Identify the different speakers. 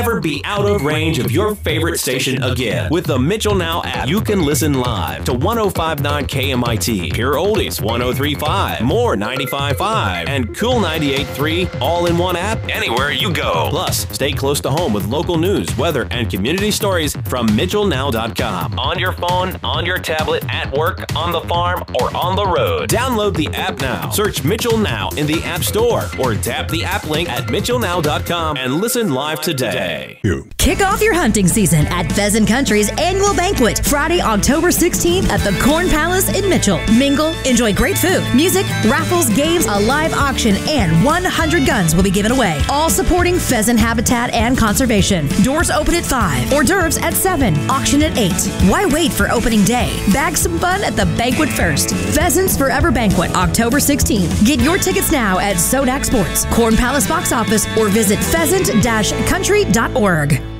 Speaker 1: never be out of range of your favorite station again. With the Mitchell Now app, you can listen live to 105.9 KMIT, Pure Oldies 103.5, More 95.5, and Cool 98.3 all in one app anywhere you go. Plus, stay close to home with local news, weather, and community stories from MitchellNow.com. On your phone, on your tablet, at work, on the farm, or on the road. Download the app now. Search Mitchell Now in the App Store or tap the app link at MitchellNow.com and listen live today.
Speaker 2: Kick off your hunting season at Pheasant Country's annual banquet, Friday, October 16th at the Corn Palace in Mitchell. Mingle, enjoy great food, music, raffles, games, a live auction, and 100 guns will be given away. All supporting pheasant habitat and conservation. Doors open at 5, hors d'oeuvres at 7, auction at 8. Why wait for opening day? Bag some fun at the banquet first. Pheasants Forever Banquet, October 16th. Get your tickets now at Sodak Sports, Corn Palace box office, or visit pheasant-country.org.